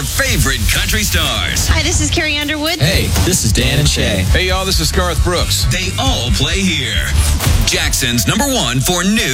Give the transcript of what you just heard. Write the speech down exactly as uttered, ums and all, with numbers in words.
favorite country stars. Hi, this is Carrie Underwood. Hey, this is Dan and Shay. Hey, y'all, this is Garth Brooks. They all play here. Jackson's number one for news.